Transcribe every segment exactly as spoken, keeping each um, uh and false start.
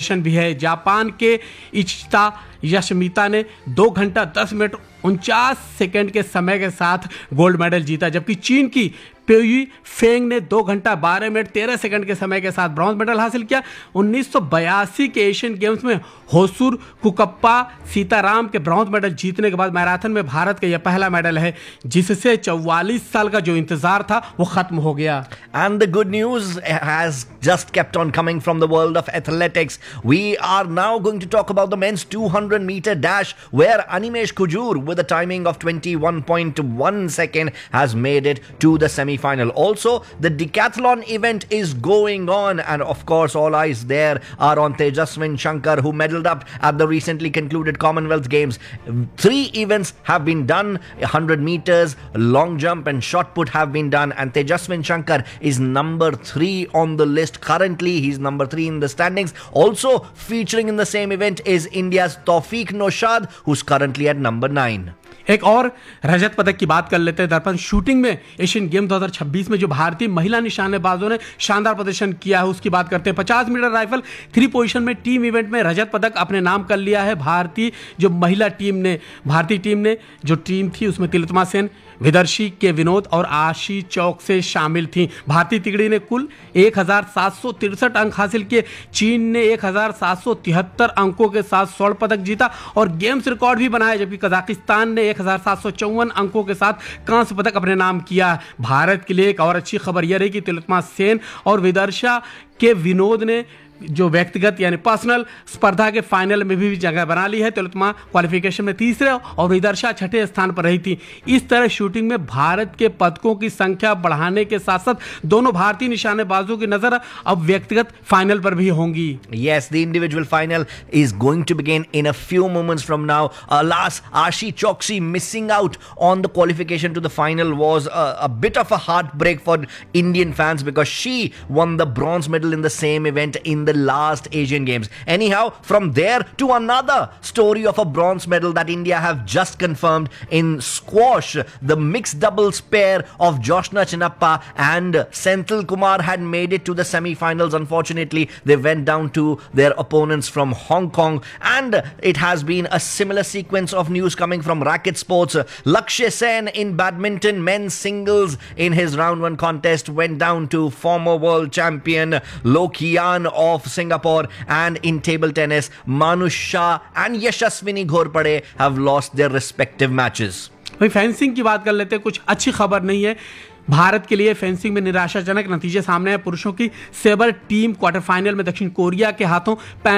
प्रदर्शन भी है। जापान के इचिता यशमिता ने दो घंटा दस मिनट उनचास सेकंड के समय के साथ गोल्ड मेडल जीता, जबकि चीन की पेयी फेंग ने दो घंटा बारह मिनट तेरह सेकंड के समय के साथ ब्रॉन्ज मेडल हासिल किया। उन्नीस सौ बयासी के एशियन गेम्स में होसुर कुकप्पा सीताराम के ब्रॉन्ज मेडल जीतने के बाद मैराथन में भारत का यह पहला मेडल है, जिससे चौवालीस साल का जो इंतजार था वो खत्म हो गया। And the good news has just kept on coming from the world of athletics. We are now going to talk about the men's two hundred meter dash, where Animesh Kujur with a timing of twenty-one point one second has made it to the semi-final. Also, the decathlon event is going on, and of course all eyes there are on Tejaswin Shankar, who medaled up at the recently concluded Commonwealth Games. Three events have been done: one hundred meters, long jump and shot put have been done, and Tejaswin Shankar is number three on the list currently. He's number three in the standings. Also featuring in the same event is India's Tawfiq Noshad, who's currently at number nine. एक और रजत पदक की बात कर लेते हैं। दर्पण shooting में एशियन गेम दो हज़ार छब्बीस में जो भारतीय महिला निशानेबाजों ने शानदार प्रदर्शन किया है उसकी बात करते हैं। पचास मीटर राइफल थ्री पोजीशन में टीम इवेंट में रजत पदक अपने नाम कर लिया है भारतीय जो महिला टीम ने भारतीय टीम ने जो टीम थी उसमें तिलोत्तमा सेन, विदर्शी के विनोद और आशी चौक से शामिल थी। भारतीय तिगड़ी ने कुल एक हज़ार सात सौ तिरसठ अंक हासिल किए। चीन ने एक हज़ार सात सौ तिहत्तर अंकों के साथ स्वर्ण पदक जीता और गेम्स रिकॉर्ड भी बनाया, जबकि कजाकिस्तान ने एक हज़ार सात सौ चौवन अंकों के साथ कांस्य पदक अपने नाम किया। भारत के लिए एक और अच्छी खबर यह रही कि तिलोत्तमा सेन और विदर्शा के विनोद ने जो व्यक्तिगत यानी पर्सनल स्पर्धा के फाइनल में भी जगह बना ली है। तिलोत्तमा क्वालिफिकेशन में तीसरे और विदर्शा छठे स्थान पर रही थी। इस तरह शूटिंग में भारत के पदकों की संख्या बढ़ाने के साथ साथ दोनों भारतीय निशानेबाजों की नजर अब व्यक्तिगत फाइनल पर भी होंगी। Yes, the individual final is going to begin in a few moments from now. Alas, Ashi Choksi missing out on the qualification to the final was a, a bit of a heartbreak for Indian fans, because she won the bronze medal in the same event in the last Asian Games. Anyhow, from there to another story of a bronze medal that India have just confirmed in squash. The mixed doubles pair of Joshna Chinnappa and Senthil Kumar had made it to the semi-finals. Unfortunately, they went down to their opponents from Hong Kong, and it has been a similar sequence of news coming from racket sports. Lakshya Sen in badminton men's singles in his round one contest went down to former world champion Lokian of Singapore, and in table tennis Manush Shah and Yashaswini Ghorpade have lost their respective matches. भाई fencing की बात कर लेते हैं। कुछ अच्छी खबर नहीं है भारत के लिए। फेंसिंग में निराशाजनक नतीजे सामने आए। पुरुषों की सेबर टीम क्वार्टर फाइनल में दक्षिण कोरिया के हाथों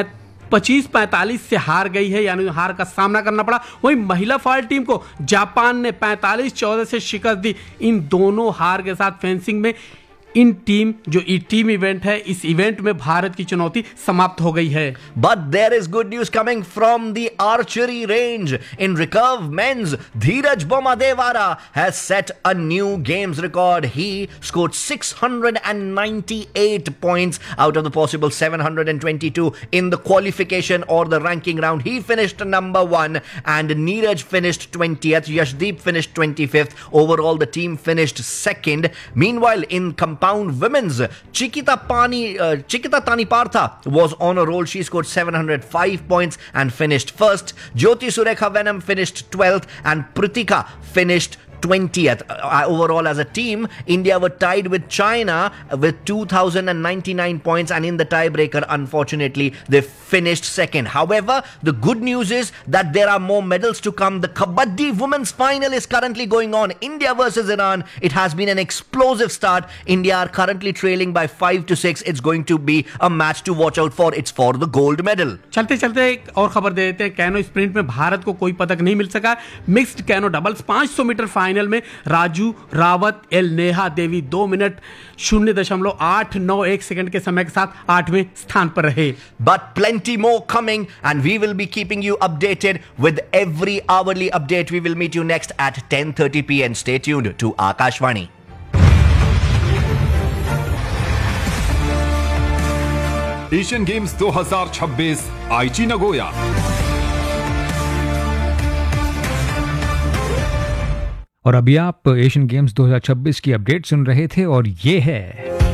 पच्चीस पैंतालीस से हार गई है, यानी हार का सामना करना पड़ा। वहीं महिला फाइल टीम को जापान ने पैंतालीस चौदह से शिकस्त दी। इन दोनों हार के साथ फेंसिंग में इन टीम जो टीम इवेंट है इस इवेंट में भारत की चुनौती समाप्त हो गई है। But there is good news coming from the archery range. In recurve men's, Dheeraj Bommadewara has set a new games record. He scored six hundred ninety-eight points out of the possible seven hundred twenty-two in the qualification or the ranking round. He finished number one and Neeraj finished twentieth. Yashdeep finished twenty-fifth. Overall, the team finished second. Meanwhile, in compound women's, Chikita Pani, uh, Chikita Tanipartha was on a roll. She scored seven hundred five points and finished first. Jyoti Surekha Venom finished twelfth and Pritika finished twentieth. Uh, overall, as a team, India were tied with China with two thousand ninety-nine points, and in the tiebreaker, unfortunately, they finished second. However, the good news is that there are more medals to come. The Kabaddi women's final is currently going on. India versus Iran. It has been an explosive start. India are currently trailing by five to six. It's going to be a match to watch out for. It's for the gold medal. चलते चलते एक और खबर दे देते हैं। Canoe sprint में भारत को कोई पदक नहीं मिल सका। मिक्स्ड कैनो डबल्स पाँच सौ मीटर फाइनल में राजू रावत एल नेहा देवी दो मिनट शून्य दशमलव आठ नौ एक सेकंड के समय के साथ आठवें स्थान पर रहे। But plenty more coming, and we will be keeping you updated with every hourly update. We will meet you next at ten thirty p m. Stay tuned to Akashvani. Asian games दो हज़ार छब्बीस आईची Nagoya. और अभी आप Asian games दो हज़ार छब्बीस की अपडेट सुन रहे थे और ये है